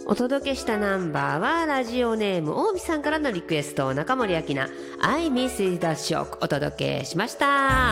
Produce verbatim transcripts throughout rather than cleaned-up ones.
お届けしたナンバーはラジオネーム大見さんからのリクエスト、中森明菜 I Miss the Shock お届けしました。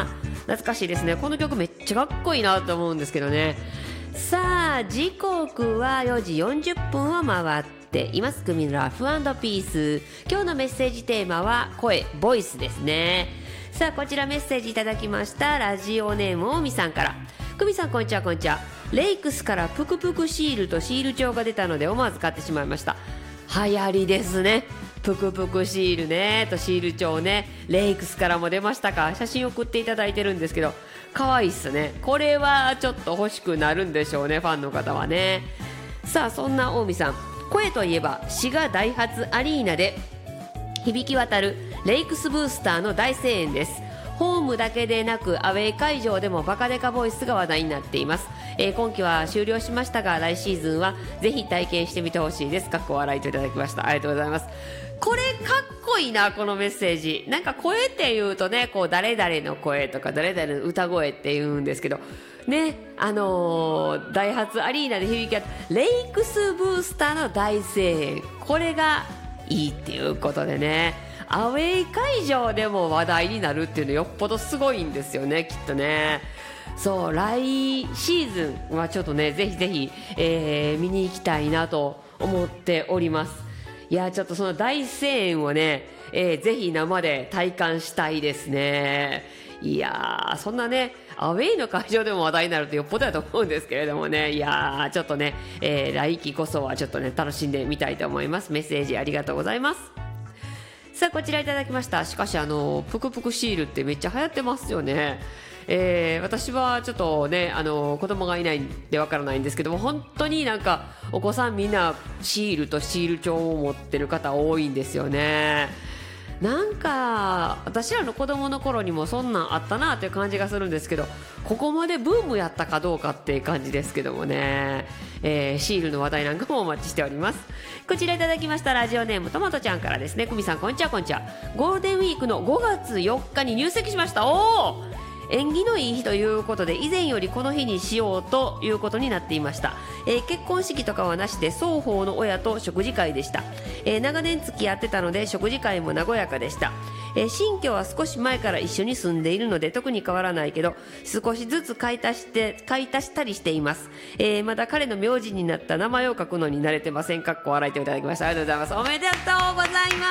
懐かしいですね。この曲めっちゃかっこいいなと思うんですけどね。さあ時刻はよじよんじゅっぷんを回っています。組のラフ&ピース、今日のメッセージテーマは声、ボイスですね。さあこちらメッセージいただきました。ラジオネーム大見さんから、久美さんこんにちは。こんにちは。レイクスからプクプクシールとシール帳が出たので思わず買ってしまいました。流行りですね。プクプクシールねとシール帳ね、レイクスからも出ましたか。写真送っていただいてるんですけど可愛いっすね。これはちょっと欲しくなるんでしょうね、ファンの方はね。さあそんな大見さん、声といえば滋賀ダイハツアリーナで響き渡るレイクスブースターの大声援です。ホームだけでなくアウェー会場でもバカデカボイスが話題になっています。えー、今季は終了しましたが来シーズンはぜひ体験してみてほしいです。かっこ笑いといただきました。ありがとうございます。これかっこいいな、このメッセージ。なんか声っていうとね、こう誰々の声とか誰々の歌声って言うんですけどね、あのー、ダイハツアリーナで響き合ったレイクスブースターの大声援、これがいいっていうことでね、アウェー会場でも話題になるっていうのよっぽどすごいんですよね、きっとね。そう、来シーズンはちょっとね、ぜひぜひ、えー、見に行きたいなと思っております。いや、ちょっとその大声援をね、えー、ぜひ生で体感したいですね。いやー、そんなねアウェーの会場でも話題になるとよっぽどだと思うんですけれどもね。いやー、ちょっとね、えー、来季こそはちょっとね楽しんでみたいと思います。メッセージありがとうございます。さあこちらいただきました。しかしあのプクプクシールってめっちゃ流行ってますよね。えー、私はちょっとねあの子供がいないんでわからないんですけども、本当になんかお子さんみんなシールとシール帳を持ってる方多いんですよね。なんか私らの子供の頃にもそんなんあったなという感じがするんですけど、ここまでブームやったかどうかっていう感じですけどもね、えー、シールの話題なんかもお待ちしております。こちらいただきました。ラジオネームトマトちゃんからですね。久美さんこんにちは。こんにちは。ゴールデンウィークのごがつよっかに入籍しました。おー、縁起のいい日ということで以前よりこの日にしようということになっていました。えー、結婚式とかはなしで双方の親と食事会でした。えー、長年付き合ってたので食事会も和やかでした。えー、新居は少し前から一緒に住んでいるので特に変わらないけど少しずつ買い足して買い足したりしています。えー、まだ彼の名字になった名前を書くのに慣れてません。かっこ笑いていただきました。ありがとうございます。おめでとうございます。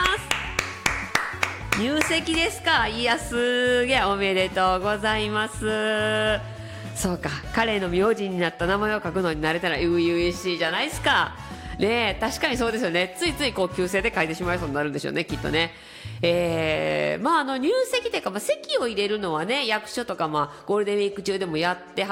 入籍ですか。いやすげえおめでとうございます。そうか、彼の名字になった名前を書くのに慣れたら初々しいじゃないですかね。確かにそうですよね。ついついこう旧姓で書いてしまいそうになるんでしょうね、きっとね。えー、まああの入籍というか、まあ、籍を入れるのはね役所とか、まあ、ゴールデンウィーク中でもやって